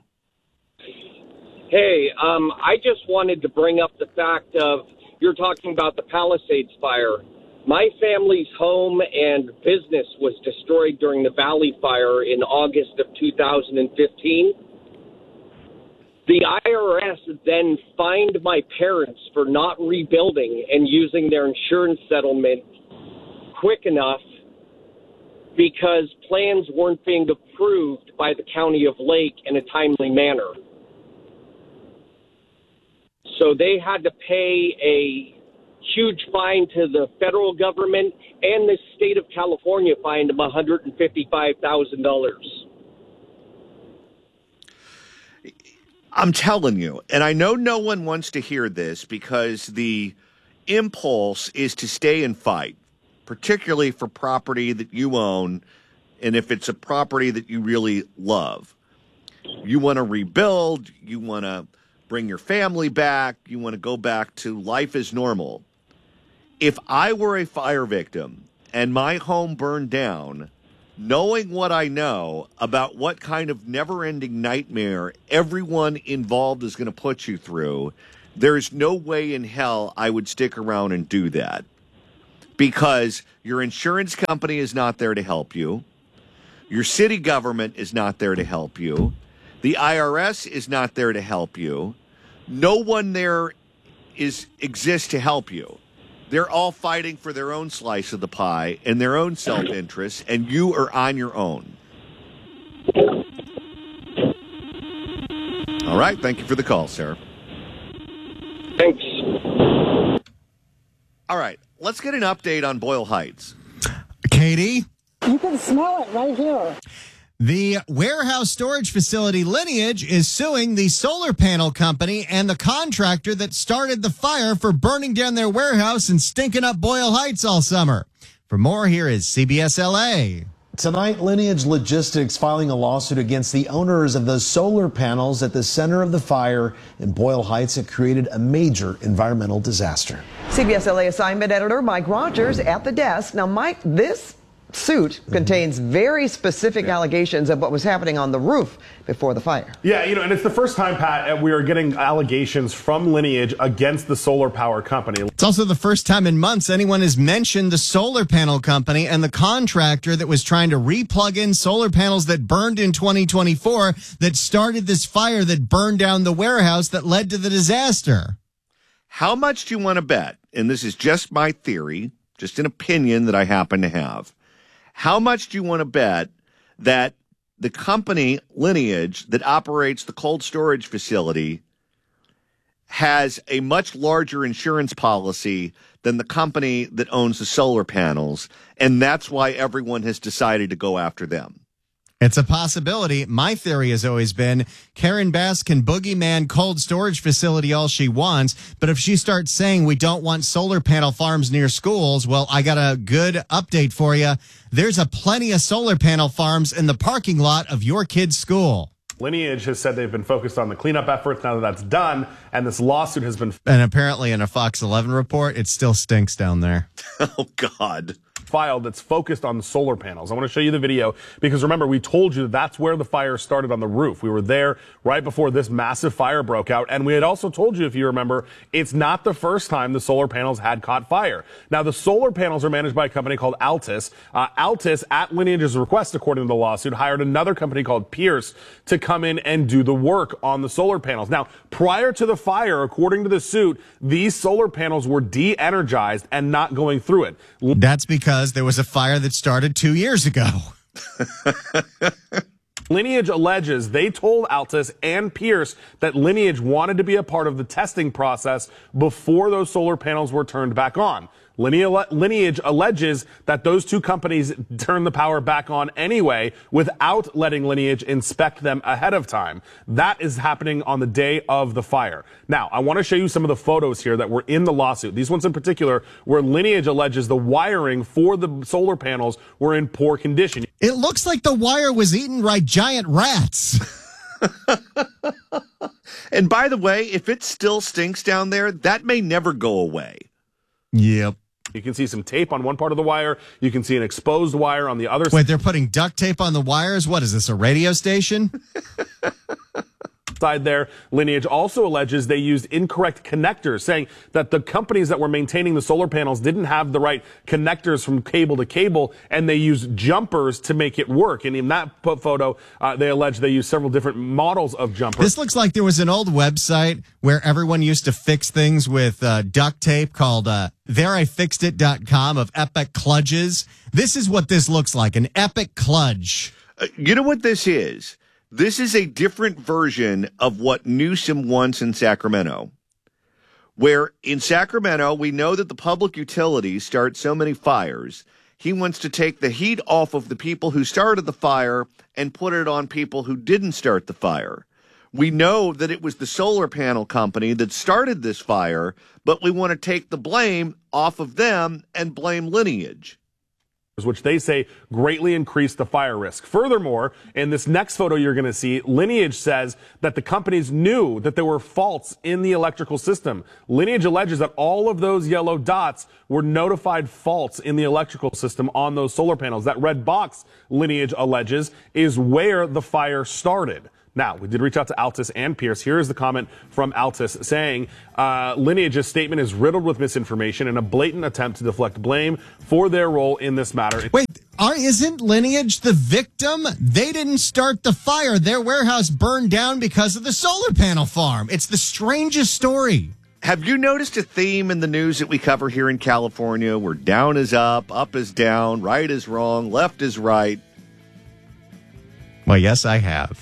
Hey, um, I just wanted to bring up the fact of you're talking about the Palisades fire. My family's home and business was destroyed during the Valley Fire in August of two thousand fifteen. The I R S then fined my parents for not rebuilding and using their insurance settlement quick enough because plans weren't being approved by the County of Lake in a timely manner. So they had to pay a huge fine to the federal government, and the state of California fined them one hundred fifty-five thousand dollars. I'm telling you, and I know no one wants to hear this because the impulse is to stay and fight, particularly for property that you own and if it's a property that you really love, you want to rebuild, you want to bring your family back, you want to go back to life as normal. If I were a fire victim and my home burned down, knowing what I know about what kind of never-ending nightmare everyone involved is going to put you through, there's no way in hell I would stick around and do that. Because your insurance company is not there to help you. Your city government is not there to help you. The I R S is not there to help you. No one there is exists to help you. They're all fighting for their own slice of the pie and their own self-interest, and you are on your own. All right. Thank you for the call, Sarah. Thanks. All right. Let's get an update on Boyle Heights. Katie? You can smell it right here. The warehouse storage facility Lineage is suing the solar panel company and the contractor that started the fire for burning down their warehouse and stinking up Boyle Heights all summer. For more, here is C B S L A. Tonight, Lineage Logistics filing a lawsuit against the owners of the solar panels at the center of the fire in Boyle Heights. It created a major environmental disaster. C B S L A assignment editor Mike Rogers at the desk. Now, Mike, this suit contains very specific yeah. allegations of what was happening on the roof before the fire. Yeah, you know, and it's the first time, Pat, we are getting allegations from Lineage against the solar power company. It's also the first time in months anyone has mentioned the solar panel company and the contractor that was trying to replug in solar panels that burned in twenty twenty-four that started this fire that burned down the warehouse that led to the disaster. How much do you want to bet? And this is just my theory, just an opinion that I happen to have. How much do you want to bet that the company Lineage that operates the cold storage facility has a much larger insurance policy than the company that owns the solar panels, and that's why everyone has decided to go after them? It's a possibility. My theory has always been Karen Bass can boogeyman cold storage facility all she wants, but if she starts saying we don't want solar panel farms near schools, well, I got a good update for you. There's a plenty of solar panel farms in the parking lot of your kid's school. Lineage has said they've been focused on the cleanup efforts now that that's done, and this lawsuit has been... And apparently in a Fox eleven report, it still stinks down there. Oh, God. Filed that's focused on the solar panels. I want to show you the video because remember, we told you that that's where the fire started on the roof. We were there right before this massive fire broke out, and we had also told you, if you remember, it's not the first time the solar panels had caught fire. Now, the solar panels are managed by a company called Altus. Uh, Altus, at Lineage's request, according to the lawsuit, hired another company called Pierce to come in and do the work on the solar panels. Now, prior to the fire, according to the suit, these solar panels were de-energized and not going through it. That's because there was a fire that started two years ago. Lineage alleges they told Altus and Pierce that Lineage wanted to be a part of the testing process before those solar panels were turned back on. Lineage alleges that those two companies turned the power back on anyway without letting Lineage inspect them ahead of time. That is happening on the day of the fire. Now, I want to show you some of the photos here that were in the lawsuit. These ones in particular, where Lineage alleges the wiring for the solar panels were in poor condition. It looks like the wire was eaten by giant rats. And by the way, if it still stinks down there, that may never go away. Yep. You can see some tape on one part of the wire. You can see an exposed wire on the other side. Wait, they're putting duct tape on the wires? What is this, a radio station? Side there, Lineage also alleges they used incorrect connectors, saying that the companies that were maintaining the solar panels didn't have the right connectors from cable to cable, and they used jumpers to make it work. And in that photo, uh, they allege they used several different models of jumpers. This looks like there was an old website where everyone used to fix things with uh, duct tape called uh, there I fixed it dot com of epic kludges. This is what this looks like, an epic kludge. Uh, you know what this is? This is a different version of what Newsom wants in Sacramento, where in Sacramento, we know that the public utilities start so many fires. He wants to take the heat off of the people who started the fire and put it on people who didn't start the fire. We know that it was the solar panel company that started this fire, but we want to take the blame off of them and blame Lineage. which they say greatly increased the fire risk. Furthermore, in this next photo you're going to see, Lineage says that the companies knew that there were faults in the electrical system. Lineage alleges that all of those yellow dots were notified faults in the electrical system on those solar panels. That red box, Lineage alleges, is where the fire started. Now, we did reach out to Altus and Pierce. Here is the comment from Altus saying, uh, Lineage's statement is riddled with misinformation and a blatant attempt to deflect blame for their role in this matter. Wait, are, isn't Lineage the victim? They didn't start the fire. Their warehouse burned down because of the solar panel farm. It's the strangest story. Have you noticed a theme in the news that we cover here in California where down is up, up is down, right is wrong, left is right? Well, yes, I have.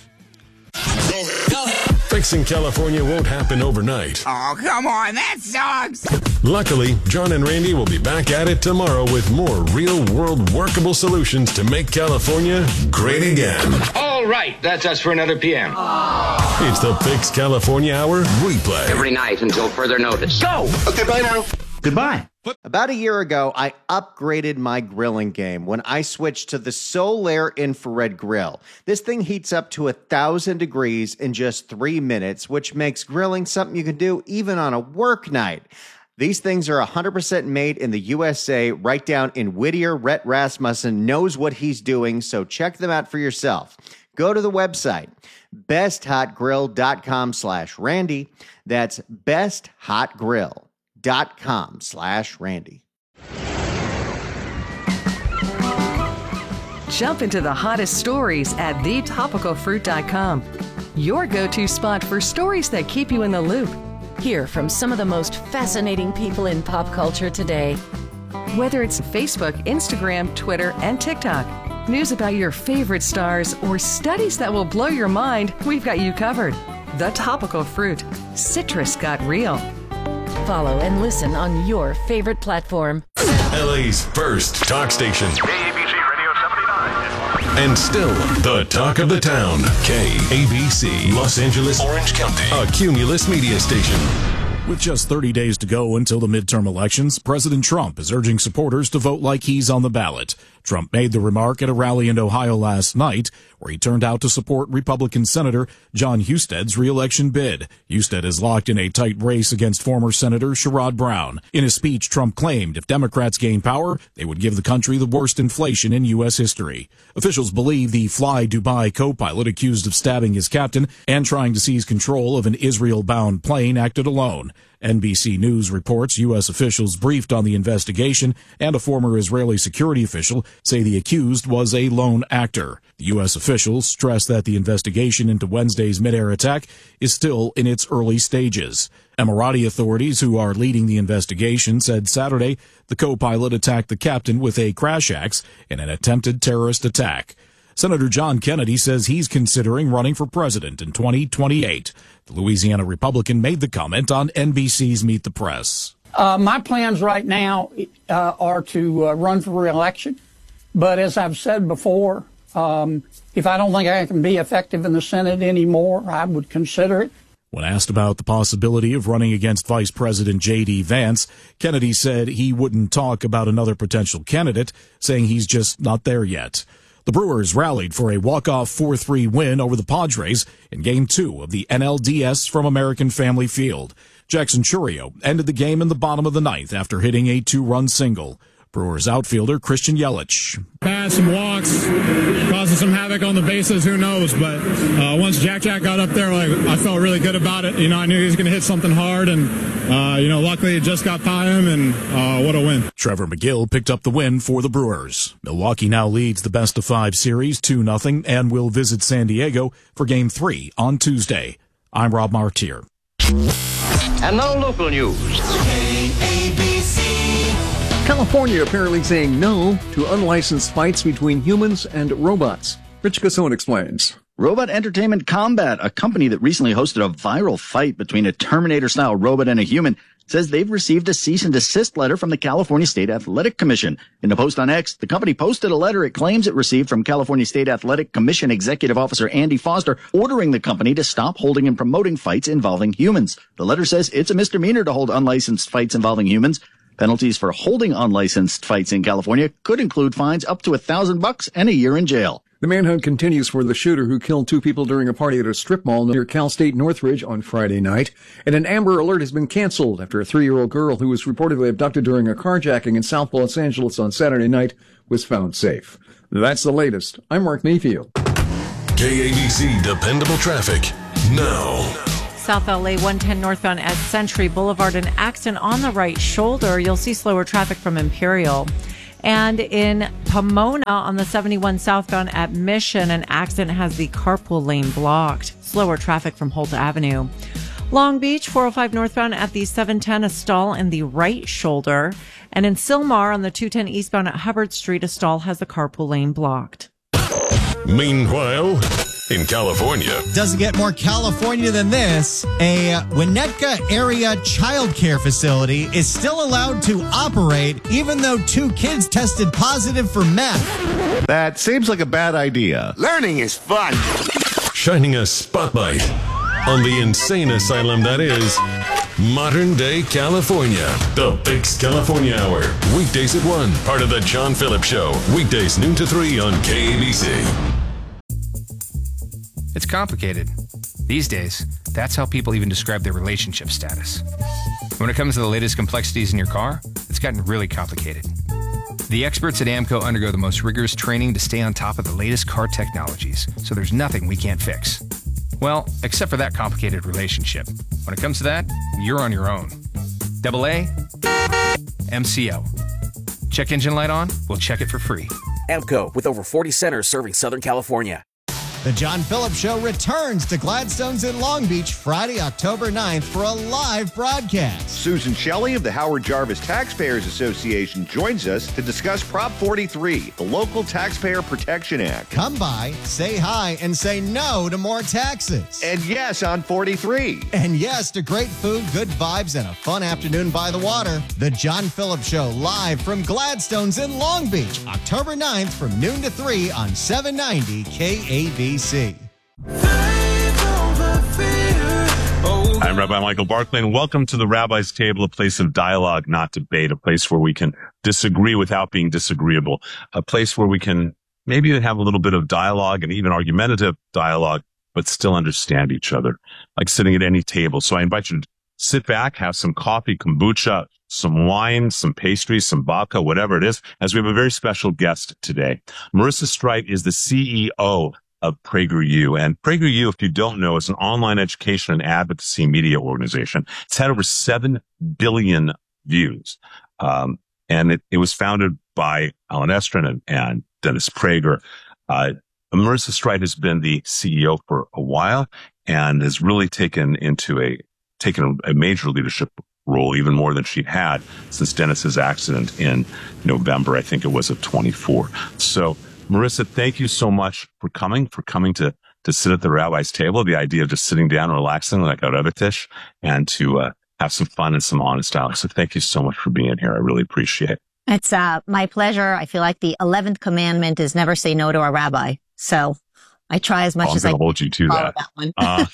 Fixing California won't happen overnight. Oh, come on, that sucks. Luckily, John and Randy will be back at it tomorrow with more real-world workable solutions to make California great again. All right, that's us for another P M. Aww. It's the Fix California Hour replay. Every night until further notice. Go! Okay, bye now. Goodbye. About a year ago, I upgraded my grilling game when I switched to the Solaire Infrared Grill. This thing heats up to a thousand degrees in just three minutes, which makes grilling something you can do even on a work night. These things are one hundred percent made in the U S A, right down in Whittier. Rhett Rasmussen knows what he's doing, so check them out for yourself. Go to the website, besthotgrill.com slash Randy. That's besthotgrill. Dot com slash Randy. Jump into the hottest stories at the topical fruit dot com. Your go-to spot for stories that keep you in the loop. Hear from some of the most fascinating people in pop culture today. Whether it's Facebook, Instagram, Twitter, and TikTok, news about your favorite stars, or studies that will blow your mind, we've got you covered. The Topical Fruit. Citrus got real. Follow and listen on your favorite platform. L A's first talk station. K A B C Radio seventy-nine. And still the talk of the town. K A B C, Los Angeles, Orange County. A Cumulus media station. With just thirty days to go until the midterm elections, President Trump is urging supporters to vote like he's on the ballot. Trump made the remark at a rally in Ohio last night, where he turned out to support Republican Senator John Husted's re-election bid. Husted is locked in a tight race against former Senator Sherrod Brown. In his speech, Trump claimed if Democrats gain power, they would give the country the worst inflation in U S history. Officials believe the Fly Dubai co-pilot accused of stabbing his captain and trying to seize control of an Israel-bound plane acted alone. N B C News reports U S officials briefed on the investigation, and a former Israeli security official say the accused was a lone actor. The U S officials stress that the investigation into Wednesday's mid-air attack is still in its early stages. Emirati authorities who are leading the investigation said Saturday the co-pilot attacked the captain with a crash axe in an attempted terrorist attack. Senator John Kennedy says he's considering running for president in twenty twenty-eight. The Louisiana Republican made the comment on N B C's Meet the Press. Uh, my plans right now uh, are to uh, run for re-election. But as I've said before, um, if I don't think I can be effective in the Senate anymore, I would consider it. When asked about the possibility of running against Vice President J D. Vance, Kennedy said he wouldn't talk about another potential candidate, saying he's just not there yet. The Brewers rallied for a walk-off four three win over the Padres in Game two of the N L D S from American Family Field. Jackson Chourio ended the game in the bottom of the ninth after hitting a two-run single. Brewers outfielder Christian Yelich. Passed some walks, causing some havoc on the bases, who knows, but uh, once Jack Jack got up there, like, I felt really good about it. You know, I knew he was going to hit something hard, and, uh, you know, luckily it just got by him, and uh, what a win. Trevor McGill picked up the win for the Brewers. Milwaukee now leads the best-of-five series two nothing and will visit San Diego for Game three on Tuesday. I'm Rob Martier. And now local news. K A B C. California apparently saying no to unlicensed fights between humans and robots. Rich Gasson explains. Robot Entertainment Combat, a company that recently hosted a viral fight between a Terminator-style robot and a human, says they've received a cease and desist letter from the California State Athletic Commission. In a post on X, the company posted a letter it claims it received from California State Athletic Commission Executive Officer Andy Foster, ordering the company to stop holding and promoting fights involving humans. The letter says it's a misdemeanor to hold unlicensed fights involving humans. Penalties for holding unlicensed fights in California could include fines up to a thousand bucks and a year in jail. The manhunt continues for the shooter who killed two people during a party at a strip mall near Cal State Northridge on Friday night. And an Amber Alert has been canceled after a three-year-old girl who was reportedly abducted during a carjacking in South Los Angeles on Saturday night was found safe. That's the latest. I'm Mark Mayfield. K A B C Dependable Traffic now. South L A one ten northbound at Century Boulevard, an accident on the right shoulder. You'll see slower traffic from Imperial. And in Pomona on the seventy-one southbound at Mission, an accident has the carpool lane blocked. Slower traffic from Holt Avenue. Long Beach, four oh five northbound at the seven ten, a stall in the right shoulder. And in Sylmar on the two ten eastbound at Hubbard Street, a stall has the carpool lane blocked. Meanwhile, in California. Doesn't get more California than this. A Winnetka area childcare facility is still allowed to operate even though two kids tested positive for meth. That seems like a bad idea. Learning is fun. Shining a spotlight on the insane asylum that is modern day California. The Fix California Hour. Weekdays at one. Part of the John Phillips Show. Weekdays noon to three on K A B C. It's complicated. These days, that's how people even describe their relationship status. When it comes to the latest complexities in your car, it's gotten really complicated. The experts at AAMCO undergo the most rigorous training to stay on top of the latest car technologies, so there's nothing we can't fix. Well, except for that complicated relationship. When it comes to that, you're on your own. Double A, M C O. Check engine light on? We'll check it for free. AAMCO, with over forty centers serving Southern California. The John Phillips Show returns to Gladstone's in Long Beach Friday, October ninth for a live broadcast. Susan Shelley of the Howard Jarvis Taxpayers Association joins us to discuss Prop forty-three, the Local Taxpayer Protection Act. Come by, say hi, and say no to more taxes. And yes on forty-three. And yes to great food, good vibes, and a fun afternoon by the water. The John Phillips Show live from Gladstone's in Long Beach, October ninth from noon to three on seven ninety K A B C. I'm Rabbi Michael Barclay, and welcome to the Rabbi's Table, a place of dialogue, not debate, a place where we can disagree without being disagreeable, a place where we can maybe have a little bit of dialogue and even argumentative dialogue, but still understand each other, like sitting at any table. So I invite you to sit back, have some coffee, kombucha, some wine, some pastries, some babka, whatever it is, as we have a very special guest today. Marissa Streit is the C E O of PragerU. And PragerU, if you don't know, is an online education and advocacy media organization. It's had over seven billion views. Um, and it, it was founded by Alan Estrin and, and Dennis Prager. Uh, Marissa Streit has been the C E O for a while and has really taken into a, taken a, a major leadership role, even more than she had since Dennis's accident in November, I think it was, of twenty-four. So, Marissa, thank you so much for coming, for coming to, to sit at the Rabbi's Table. The idea of just sitting down and relaxing like a Rebbe-tish and to uh, have some fun and some honest dialogue. So thank you so much for being here. I really appreciate it. It's uh, my pleasure. I feel like the eleventh commandment is never say no to a rabbi. So I try as much oh, as I can. I'm going to hold you to that. that one. uh,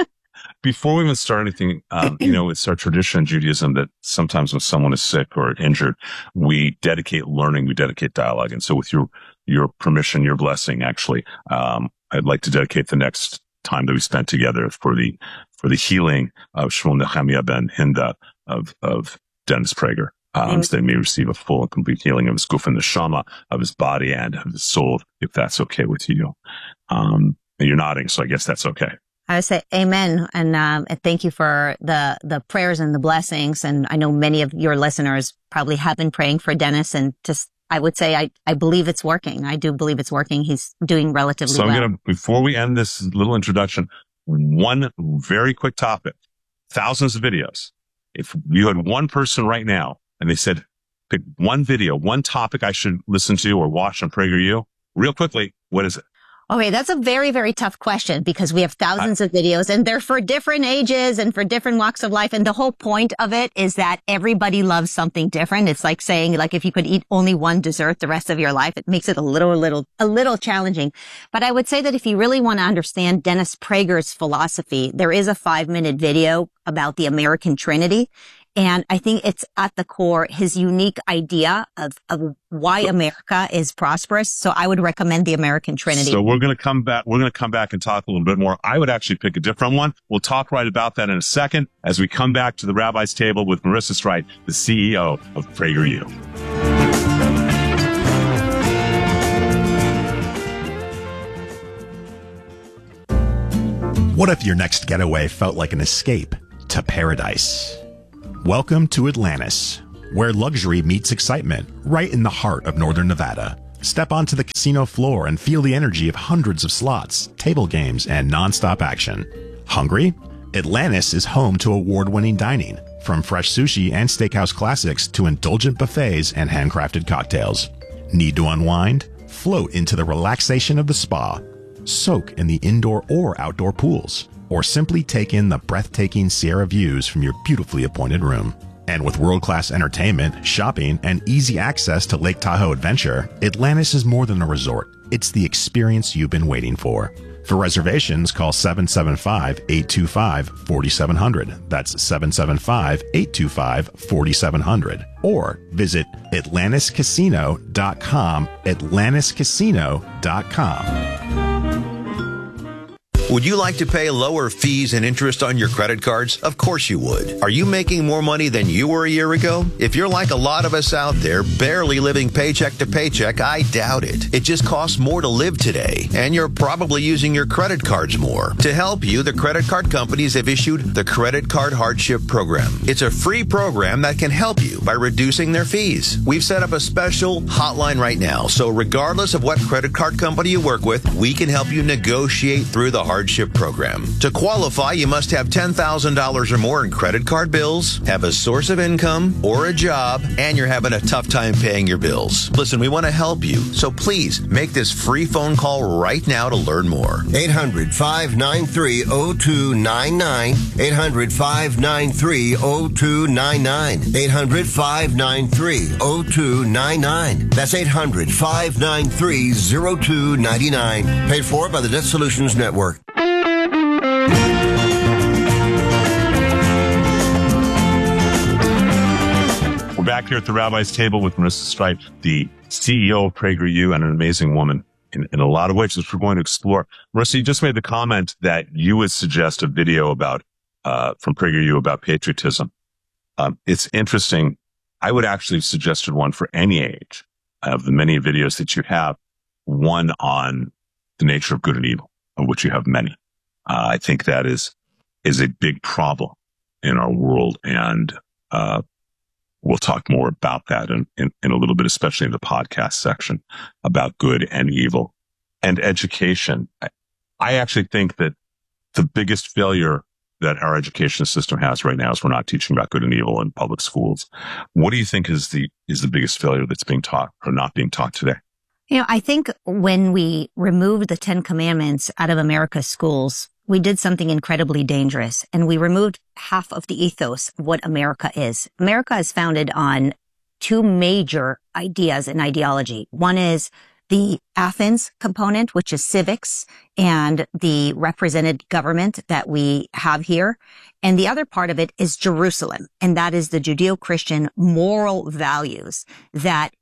before we even start anything, um, you know, it's our tradition in Judaism that sometimes when someone is sick or injured, we dedicate learning, we dedicate dialogue. And so with your your permission, your blessing, actually, um, I'd like to dedicate the next time that we spent together for the, for the healing of Shmuel Nechemia ben Hinda of, of Dennis Prager. Um, so they may receive a full and complete healing of his guf and neshama, of his body and of his soul, if that's okay with you. Um, and you're nodding, so I guess that's okay. I would say amen. And, um, and thank you for the, the prayers and the blessings. And I know many of your listeners probably have been praying for Dennis, and just, I would say I, I believe it's working. I do believe it's working. He's doing relatively so well. So I'm going to, before we end this little introduction, one very quick topic, thousands of videos. If you had one person right now and they said, pick one video, one topic I should listen to or watch on PragerU, real quickly, what is it? Okay, that's a very, very tough question because we have thousands of videos and they're for different ages and for different walks of life. And the whole point of it is that everybody loves something different. It's like saying, like, if you could eat only one dessert the rest of your life, it makes it a little, a little, a little challenging. But I would say that if you really want to understand Dennis Prager's philosophy, there is a five minute video about the American Trinity. And I think it's at the core his unique idea of, of why America is prosperous. So I would recommend The American Trinity. So we're going to come back. We're going to come back and talk a little bit more. I would actually pick a different one. We'll talk right about that in a second as we come back to the Rabbi's Table with Marissa Streit, the C E O of PragerU. What if your next getaway felt like an escape to paradise? Welcome to Atlantis, where luxury meets excitement, right in the heart of Northern Nevada. Step onto the casino floor and feel the energy of hundreds of slots, table games, and nonstop action. Hungry? Atlantis is home to award-winning dining, from fresh sushi and steakhouse classics to indulgent buffets and handcrafted cocktails. Need to unwind? Float into the relaxation of the spa. Soak in the indoor or outdoor pools, or simply take in the breathtaking Sierra views from your beautifully appointed room. And with world-class entertainment, shopping, and easy access to Lake Tahoe Adventure, Atlantis is more than a resort. It's the experience you've been waiting for. For reservations, call seven seven five, eight two five, four seven zero zero. That's seven seven five, eight two five, four seven zero zero. Or visit atlantis casino dot com, atlantis casino dot com. Would you like to pay lower fees and interest on your credit cards? Of course you would. Are you making more money than you were a year ago? If you're like a lot of us out there, barely living paycheck to paycheck, I doubt it. It just costs more to live today, and you're probably using your credit cards more. To help you, the credit card companies have issued the Credit Card Hardship Program. It's a free program that can help you by reducing their fees. We've set up a special hotline right now, so regardless of what credit card company you work with, we can help you negotiate through the hardship program. To qualify, you must have ten thousand dollars or more in credit card bills, have a source of income or a job, and you're having a tough time paying your bills. Listen, we want to help you, so please make this free phone call right now to learn more. eight hundred, five nine three, zero two nine nine. eight hundred, five nine three, zero two nine nine. eight hundred, five nine three, zero two nine nine. That's eight hundred, five nine three, zero two nine nine. Paid for by the Debt Solutions Network. We're back here at the Rabbi's Table with Marissa Streit, the C E O of PragerU, and an amazing woman in, in a lot of ways, which we're going to explore. Marissa, you just made the comment that you would suggest a video about, uh, from PragerU about patriotism. Um, it's interesting. I would actually have suggested one for any age of the many videos that you have, one on the nature of good and evil, of which you have many. Uh, I think that is, is a big problem in our world. And, uh, we'll talk more about that in, in, in a little bit, especially in the podcast section about good and evil and education. I, I actually think that the biggest failure that our education system has right now is we're not teaching about good and evil in public schools. What do you think is the, is the biggest failure that's being taught or not being taught today? You know, I think when we removed the Ten Commandments out of America's schools, we did something incredibly dangerous, and we removed half of the ethos of what America is. America is founded on two major ideas and ideology. One is the Athens component, which is civics and the represented government that we have here. And the other part of it is Jerusalem, and that is the Judeo-Christian moral values that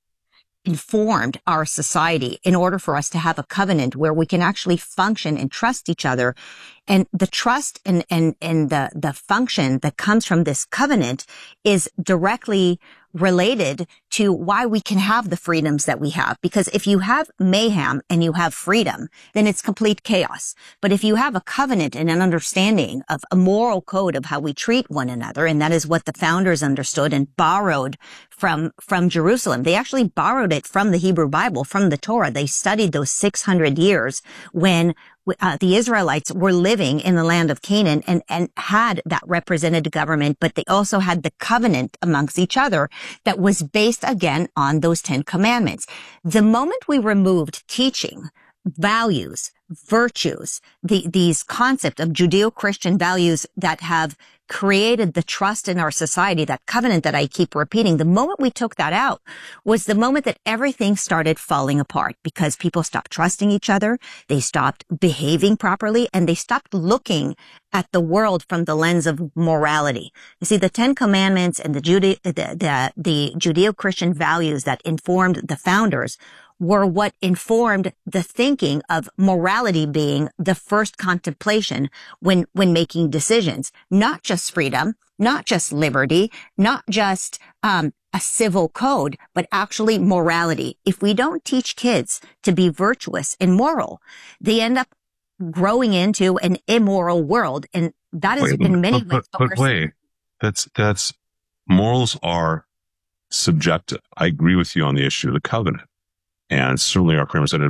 informed our society in order for us to have a covenant where we can actually function and trust each other. And the trust and, and, and the, the function that comes from this covenant is directly related to why we can have the freedoms that we have. Because if you have mayhem and you have freedom, then it's complete chaos. But if you have a covenant and an understanding of a moral code of how we treat one another, and that is what the founders understood and borrowed from, from Jerusalem. They actually borrowed it from the Hebrew Bible, from the Torah. They studied those six hundred years when Uh, the Israelites were living in the land of Canaan and, and had that represented government, but they also had the covenant amongst each other that was based again on those Ten Commandments. The moment we removed teaching, values, virtues, the, these concepts of Judeo-Christian values that have created the trust in our society, that covenant that I keep repeating, the moment we took that out was the moment that everything started falling apart because people stopped trusting each other, they stopped behaving properly, and they stopped looking at the world from the lens of morality. You see, the Ten Commandments and the, Jude- the, the, the Judeo-Christian values that informed the founders were what informed the thinking of morality being the first contemplation when, when making decisions. Not just freedom, not just liberty, not just, um, a civil code, but actually morality. If we don't teach kids to be virtuous and moral, they end up growing into an immoral world. And that is Wait, in many but, ways. But, but wait, that's, that's, morals are subjective. I agree with you on the issue of the covenant. And certainly our representative